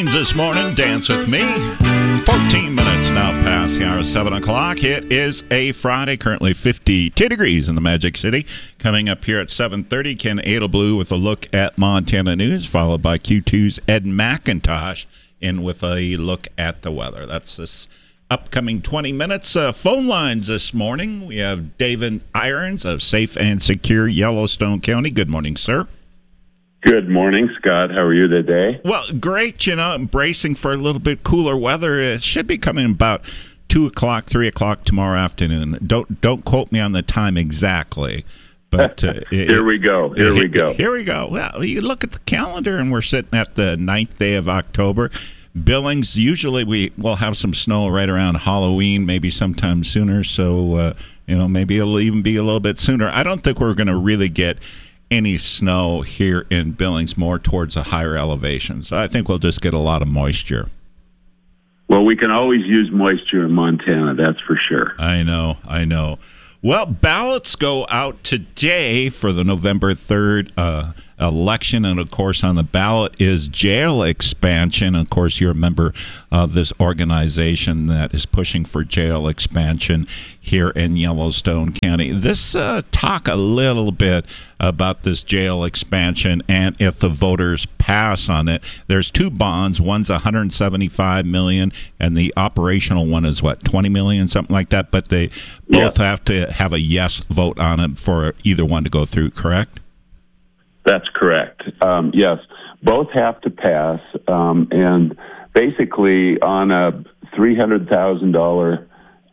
tunes this morning. Dance with me. 14 minutes now past the hour of 7 o'clock. It is a Friday, currently 52 degrees in the Magic City. Coming up here at 7:30, Ken Adelblue with a look at Montana news, followed by Q2's Ed McIntosh in with a look at the weather. That's this upcoming 20 minutes. Phone lines this morning. We have David Irons of Safe and Secure Yellowstone County. Good morning, sir. Good morning, Scott. How are you today? Well, great. Bracing for a little bit cooler weather. It should be coming about 2 o'clock, 3 o'clock tomorrow afternoon. Don't quote me on the time exactly. But Here we go. Here we go. Well, you look at the calendar, and we're sitting at the 9th day of October. Billings, usually we will have some snow right around Halloween, maybe sometime sooner. So, maybe it'll even be a little bit sooner. I don't think we're going to really get any snow here in Billings, more towards the higher elevations. I think we'll just get a lot of moisture. Well, we can always use moisture in Montana, that's for sure. I know. Well, ballots go out today for the November 3rd election, and of course on the ballot is jail expansion. Of course, you're a member of this organization that is pushing for jail expansion here in Yellowstone County. This talk a little bit about this jail expansion, and if the voters pass on it. There's two bonds. One's $175 million, and the operational one is what, $20 million, something like that. But they both have to have a yes vote on it for either one to go through. Correct? That's correct. Yes, both have to pass, and basically on a $300,000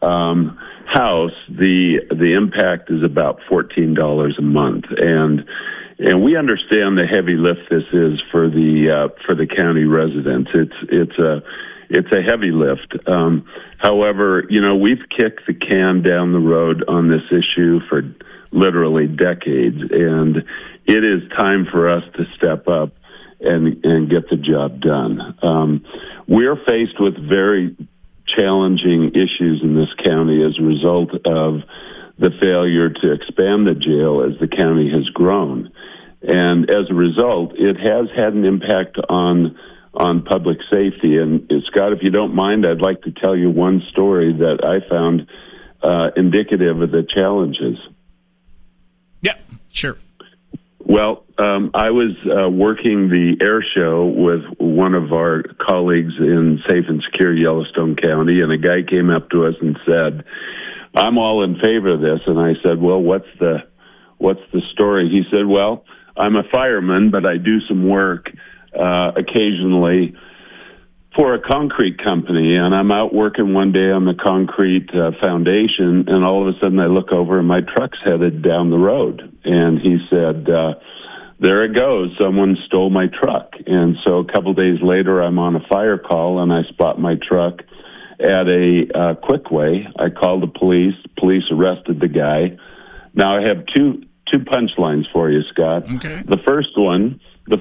house, the impact is about $14 a month, and we understand the heavy lift this is for the county residents. It's a heavy lift. However, we've kicked the can down the road on this issue for literally decades, and it is time for us to step up and get the job done. We're faced with very challenging issues in this county as a result of the failure to expand the jail as the county has grown. And as a result, it has had an impact on public safety. And Scott, if you don't mind, I'd like to tell you one story that I found indicative of the challenges. Yeah, sure. Well, I was working the air show with one of our colleagues in Safe and Secure Yellowstone County, and a guy came up to us and said, "I'm all in favor of this." And I said, "Well, what's the story?" He said, "Well, I'm a fireman, but I do some work occasionally for a concrete company, and I'm out working one day on the concrete foundation, and all of a sudden I look over and my truck's headed down the road." And he said, "There it goes. Someone stole my truck." And so a couple days later, I'm on a fire call, and I spot my truck at a Quickway. I called the police. Police arrested the guy. Now I have two punchlines for you, Scott. Okay. The first one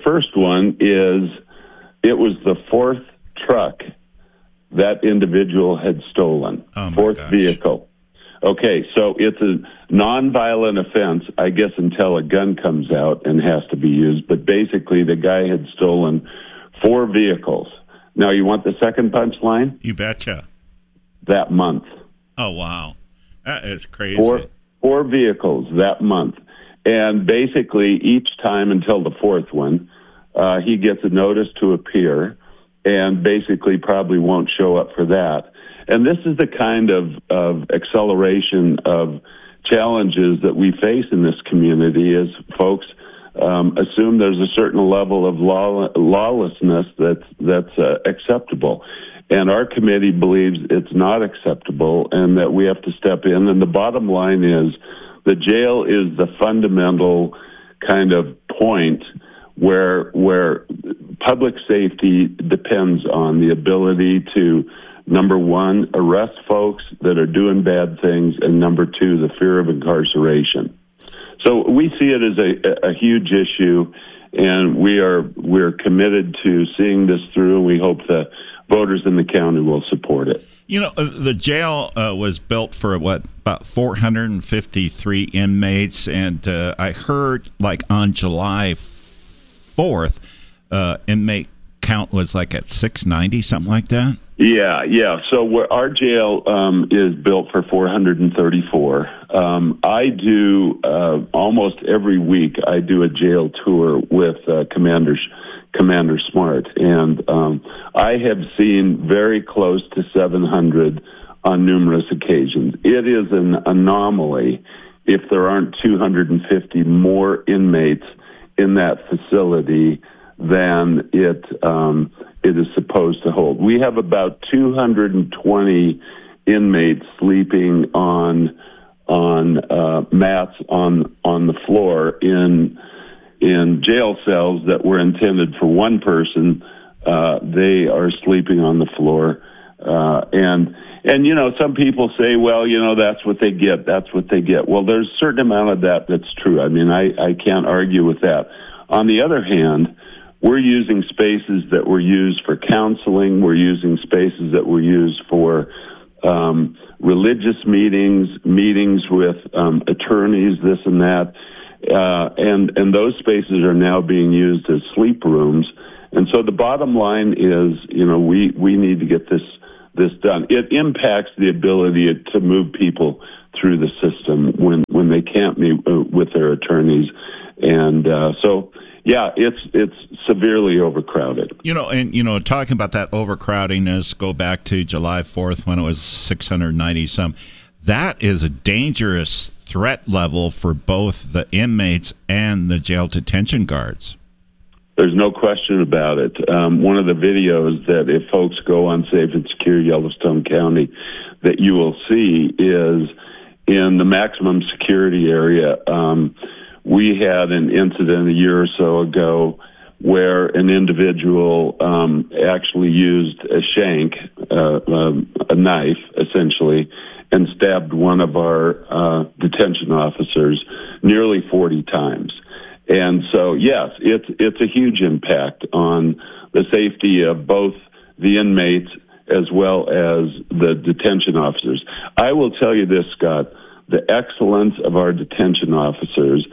is it was the fourth truck that individual had stolen. Fourth vehicle. Okay, so it's a nonviolent offense, I guess, until a gun comes out and has to be used. But basically, the guy had stolen 4 vehicles. Now, you want the second punchline? You betcha. That month. Oh, wow. That is crazy. Four vehicles that month. And basically, each time until the fourth one, he gets a notice to appear, and basically probably won't show up for that. And this is the kind of acceleration of challenges that we face in this community as folks assume there's a certain level of lawlessness that's acceptable. And our committee believes it's not acceptable and that we have to step in. And the bottom line is the jail is the fundamental kind of point where public safety depends on the ability to, number one, arrest folks that are doing bad things, and number two, the fear of incarceration. So we see it as a huge issue, and we're committed to seeing this through, and we hope the voters in the county will support it. The jail was built for about 453 inmates, and I heard on July 4th, inmate count was like at 690, something like that? Yeah. So our jail is built for 434. I do almost every week. I do a jail tour with Commander Smart, and I have seen very close to 700 on numerous occasions. It is an anomaly if there aren't 250 more inmates in that facility than it is supposed to hold. We have about 220 inmates sleeping on mats on the floor in jail cells that were intended for one person. They are sleeping on the floor, and you know, some people say, well, you know, that's what they get. That's what they get. Well, there's a certain amount of that's true. I mean, I can't argue with that. On the other hand, we're using spaces that were used for counseling. We're using spaces that were used for religious meetings with attorneys, this and that. And those spaces are now being used as sleep rooms. And so the bottom line is, you know, we need to get this done. It impacts the ability to move people through the system when they can't meet with their attorneys. And so, yeah, it's severely overcrowded. You know, and, you know, talking about that overcrowdiness, go back to July 4th when it was 690-some. That is a dangerous threat level for both the inmates and the jail detention guards. There's no question about it. One of the videos that if folks go on Safe and Secure Yellowstone County that you will see is in the maximum security area. We had an incident a year or so ago where an individual actually used a shank, a knife, essentially, and stabbed one of our detention officers nearly 40 times. And so, yes, it's a huge impact on the safety of both the inmates as well as the detention officers. I will tell you this, Scott, the excellence of our detention officers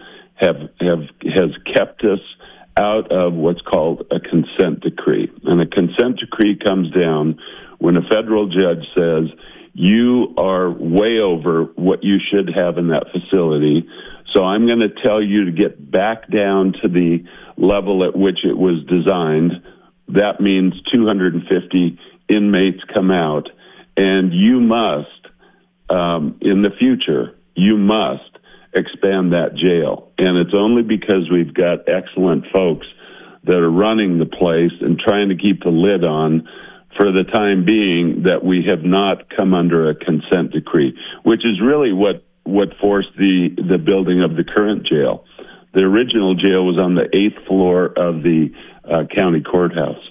has kept us out of what's called a consent decree. And a consent decree comes down when a federal judge says, you are way over what you should have in that facility, so I'm going to tell you to get back down to the level at which it was designed. That means 250 inmates come out, and you must, in the future, you must expand that jail. And it's only because we've got excellent folks that are running the place and trying to keep the lid on for the time being that we have not come under a consent decree, which is really what forced the building of the current jail. The original jail was on the 8th floor of the county courthouse.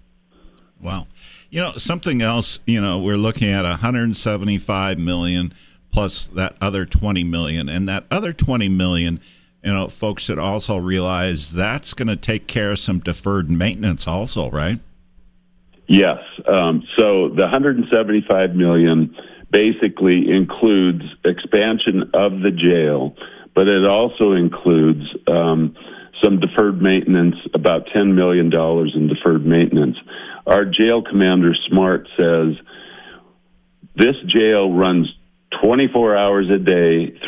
Wow. You know, something else, you know, we're looking at $175 million plus that other $20 million. And that other $20 million, you know, folks should also realize that's going to take care of some deferred maintenance also, right? Yes. So the $175 million basically includes expansion of the jail, but it also includes some deferred maintenance, about $10 million in deferred maintenance. Our jail commander, Smart, says this jail runs 24 hours a day,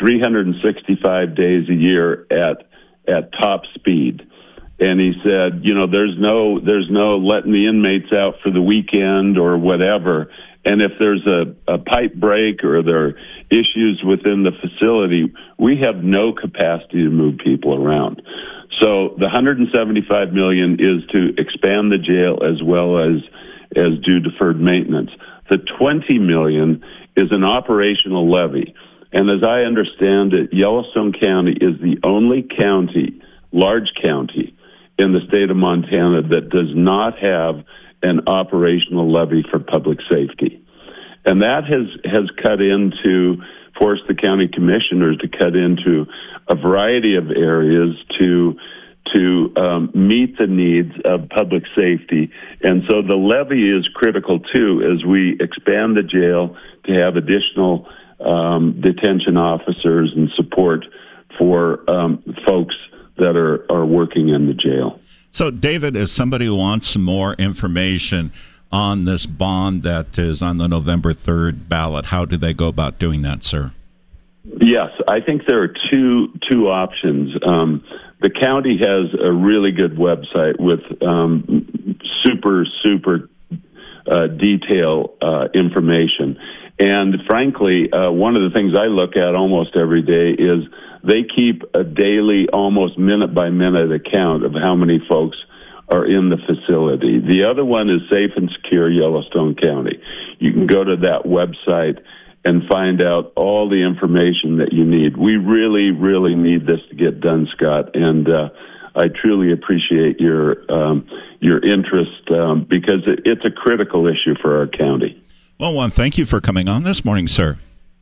365 days a year at top speed. And he said, you know, there's no letting the inmates out for the weekend or whatever. And if there's a pipe break or there are issues within the facility, we have no capacity to move people around. So the $175 million is to expand the jail as well as do deferred maintenance. The $20 million is an operational levy. And as I understand it, Yellowstone County is the only county, large county, in the state of Montana that does not have an operational levy for public safety. And that has forced the county commissioners to cut into a variety of areas to meet the needs of public safety. And so the levy is critical, too, as we expand the jail to have additional detention officers and support for folks that are working in the jail. So, David, if somebody wants some more information on this bond that is on the November 3rd ballot, how do they go about doing that, sir? Yes, I think there are two options. The county has a really good website with super detailed information. And frankly, one of the things I look at almost every day is they keep a daily, almost minute-by-minute account of how many folks are in the facility. The other one is Safe and Secure Yellowstone County. You can go to that website and find out all the information that you need. We really, really need this to get done, Scott, and I truly appreciate your interest because it's a critical issue for our county. Well, thank you for coming on this morning, sir.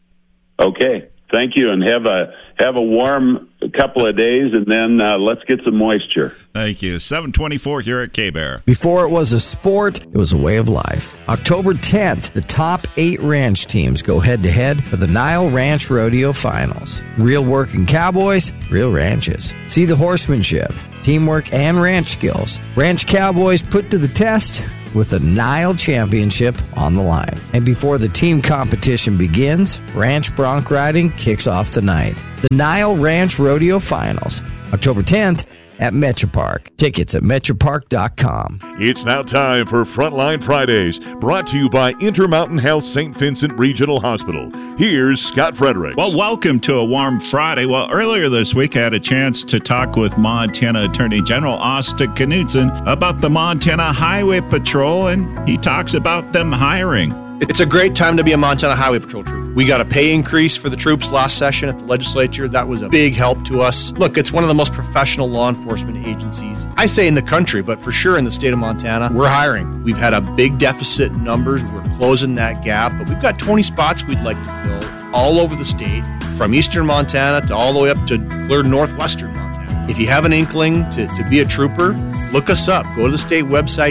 Okay. Thank you, and have a warm couple of days, and then let's get some moisture. Thank you. 7:24 here at K-Bear. Before it was a sport, it was a way of life. October 10th, the top 8 ranch teams go head-to-head for the Nile Ranch Rodeo Finals. Real working cowboys, real ranches. See the horsemanship, teamwork, and ranch skills. Ranch cowboys put to the test with the Nile Championship on the line. And before the team competition begins, ranch bronc riding kicks off the night. The Nile Ranch Rodeo Finals, October 10th at Metropark. Tickets at metropark.com. It's now time for Frontline Fridays, brought to you by Intermountain Health St. Vincent Regional Hospital. Here's Scott Fredericks. Well, welcome to a warm Friday. Well, earlier this week, I had a chance to talk with Montana Attorney General Asta Knudsen about the Montana Highway Patrol, and he talks about them hiring. It's a great time to be a Montana Highway Patrol troop. We got a pay increase for the troops last session at the legislature. That was a big help to us. Look, it's one of the most professional law enforcement agencies, I say in the country, but for sure in the state of Montana. We're hiring. We've had a big deficit in numbers. We're closing that gap, but we've got 20 spots we'd like to fill all over the state, from eastern Montana to all the way up to clear northwestern Montana. If you have an inkling to be a trooper, look us up. Go to the state website,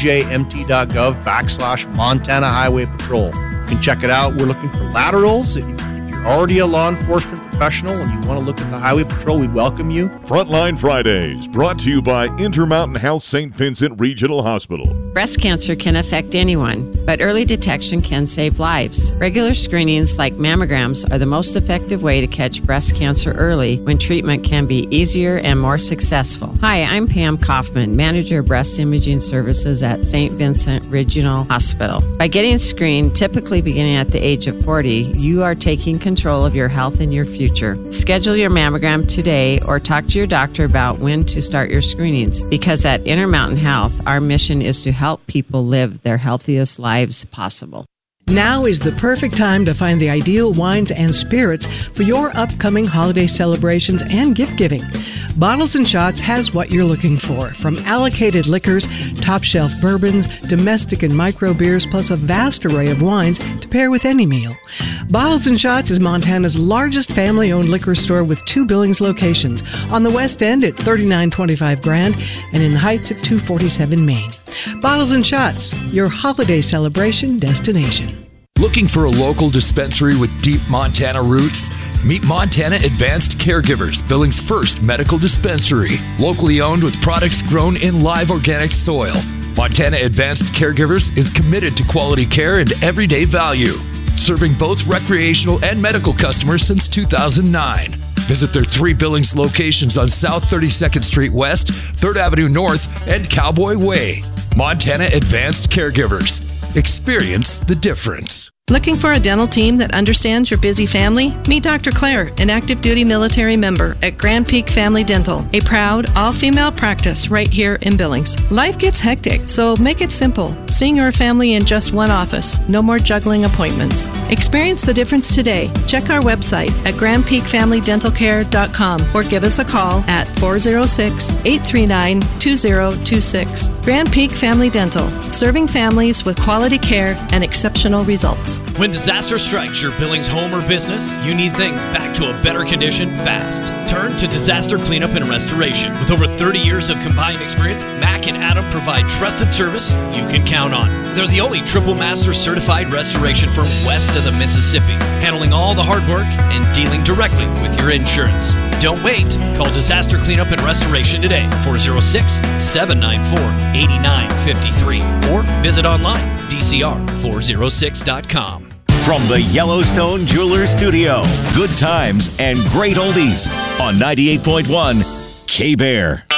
dojmt.gov/Montana Highway Patrol. You can check it out. We're looking for laterals. If you're already a law enforcement professional and you want to look at the Highway Patrol, we'd welcome you. Frontline Fridays, brought to you by Intermountain Health St. Vincent Regional Hospital. Breast cancer can affect anyone, but early detection can save lives. Regular screenings like mammograms are the most effective way to catch breast cancer early when treatment can be easier and more successful. Hi, I'm Pam Kaufman, Manager of Breast Imaging Services at St. Vincent Regional Hospital. By getting screened, typically beginning at the age of 40, you are taking control of your health and your future. Schedule your mammogram today or talk to your doctor about when to start your screenings, because at Intermountain Health, our mission is to help people live their healthiest lives possible. Now is the perfect time to find the ideal wines and spirits for your upcoming holiday celebrations and gift giving. Bottles and Shots has what you're looking for, from allocated liquors, top shelf bourbons, domestic and micro beers, plus a vast array of wines to pair with any meal. Bottles and Shots is Montana's largest family-owned liquor store with 2 Billings locations, on the west end at 3925 Grand and in the Heights at 247 Main. Bottles and Shots, your holiday celebration destination. Looking for a local dispensary with deep Montana roots? Meet Montana Advanced Caregivers, Billings' first medical dispensary. Locally owned with products grown in live organic soil. Montana Advanced Caregivers is committed to quality care and everyday value, serving both recreational and medical customers since 2009. Visit their 3 Billings locations on South 32nd Street West, 3rd Avenue North, and Cowboy Way. Montana Advanced Caregivers. Experience the difference. Looking for a dental team that understands your busy family? Meet Dr. Claire, an active duty military member at Grand Peak Family Dental, a proud all-female practice right here in Billings. Life gets hectic, so make it simple. Seeing your family in just one office. No more juggling appointments. Experience the difference today. Check our website at grandpeakfamilydentalcare.com or give us a call at 406-839-2026. Grand Peak Family Dental, serving families with quality care and exceptional results. When disaster strikes your Billings home or business, you need things back to a better condition fast. Turn to Disaster Cleanup and Restoration. With over 30 years of combined experience, Mac and Adam provide trusted service you can count on. They're the only Triple Master certified restoration firm west of the Mississippi, handling all the hard work and dealing directly with your insurance. Don't wait. Call Disaster Cleanup and Restoration today, 406-794-8953, or visit online, dcr406.com. From the Yellowstone Jewelers Studio, good times and great oldies on 98.1 K-Bear.